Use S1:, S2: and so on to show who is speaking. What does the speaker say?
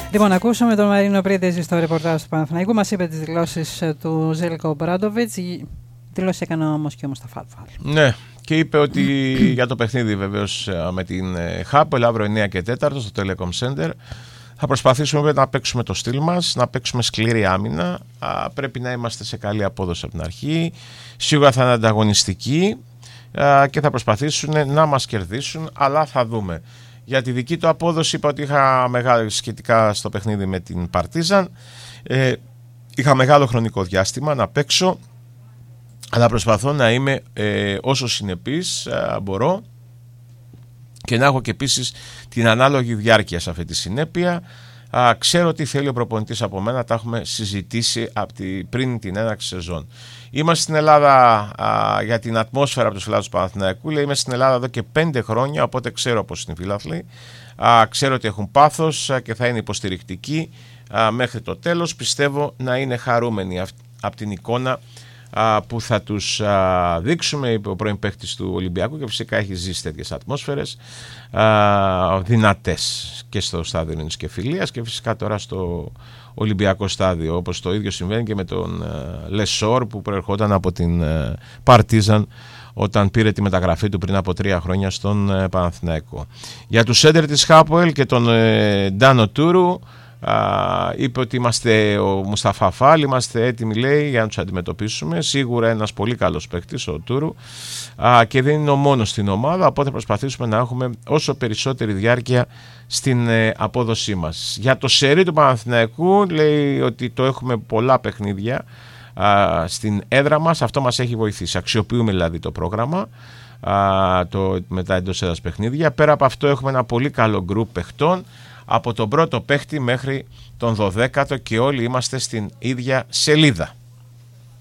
S1: Λοιπόν, ακούσαμε τον Μαρίνο Πρίντεζη στο ρεπορτάζ του Παναθηναϊκού. Μας είπε τις δηλώσεις του Ζέλκο Ομπράντοβιτς. Δηλώσεις έκανε όμως και ο Μουσταφά Αλφάλ.
S2: Ναι, και είπε ότι για το παιχνίδι βεβαίως με την Χάπελ αύριο 9 και 4 στο Telecom Center θα προσπαθήσουμε να παίξουμε το στυλ μας, να παίξουμε σκληρή άμυνα. Πρέπει να είμαστε σε καλή απόδοση από την αρχή. Σίγουρα θα είναι ανταγωνιστικοί και θα προσπαθήσουν να μας κερδίσουν, αλλά θα δούμε. Για τη δική του απόδοση είπα ότι είχα μεγάλη σχετικά στο παιχνίδι με την Παρτίζαν. Είχα μεγάλο χρονικό διάστημα να παίξω, αλλά προσπαθώ να είμαι όσο συνεπής μπορώ και να έχω και επίσης την ανάλογη διάρκεια σε αυτή τη συνέπεια. Ξέρω τι θέλει ο προπονητής από μένα, τα έχουμε συζητήσει πριν την έναρξη σεζόν. Είμαστε στην Ελλάδα για την ατμόσφαιρα από τους φιλάθλους του Παναθηναϊκού. Είμαι στην Ελλάδα εδώ και 5 χρόνια, οπότε ξέρω πώς είναι οι φιλάθλοι. Ξέρω ότι έχουν πάθος και θα είναι υποστηρικτικοί μέχρι το τέλος. Πιστεύω να είναι χαρούμενοι από την εικόνα που θα τους δείξουμε. Είπε ο πρώην παίκτης του Ολυμπιακού και φυσικά έχει ζήσει τέτοιες ατμόσφαιρες δυνατές και στο στάδιο Ειρήνης και Φιλίας και φυσικά τώρα στο Ολυμπιακό στάδιο, όπως το ίδιο συμβαίνει και με τον Λεσόρ που προερχόταν από την Παρτίζαν όταν πήρε τη μεταγραφή του πριν από 3 χρόνια στον Παναθηναϊκό. Για τους σέντερ της Χάποελ και τον Ντάνο Τούρου, είπε ότι είμαστε ο Μουσταφά Φάλ, είμαστε έτοιμοι λέει για να τους αντιμετωπίσουμε. Σίγουρα ένας πολύ καλός παίκτης ο Τούρου και δεν είναι ο μόνος στην ομάδα, οπότε προσπαθήσουμε να έχουμε όσο περισσότερη διάρκεια στην απόδοσή μας. Για το σερί του Παναθηναϊκού λέει ότι το έχουμε πολλά παιχνίδια στην έδρα μας, αυτό μας έχει βοηθήσει. Αξιοποιούμε δηλαδή το πρόγραμμα με τα εντός έδρας παιχνίδια. Πέρα από αυτό έχουμε ένα πολύ καλό γκρουπ παιχτών από τον πρώτο παίχτη μέχρι τον 12ο και όλοι είμαστε στην ίδια σελίδα.